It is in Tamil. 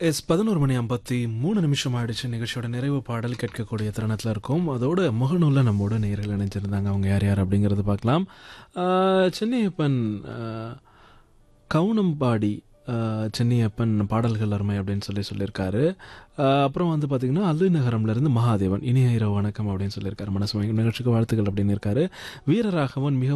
11:53 ஆயிடுச்சு. நிகழ்ச்சியோட நிறைவு பாடல் கேட்கக்கூடிய தருணத்தில் இருக்கும். அதோட முகநூலில் நம்மோட நேயர்கள் இணைஞ்சிருந்தாங்க. அவங்க யார் யார் அப்படிங்கிறத பார்க்கலாம். சென்னையப்பன் கவுனம்பாடி சென்னியப்பன் பாடல்கள் அருமை அப்படின்னு சொல்லியிருக்காரு. அப்புறம் வந்து பார்த்திங்கன்னா அல்லுநகரம்லேருந்து மகாதேவன் இனிய இரவு வணக்கம் அப்படின்னு சொல்லியிருக்காரு. மனசு நிகழ்ச்சிக்கு வாழ்த்துக்கள் அப்படின்னு இருக்காரு. வீரராகவன் மிகவும்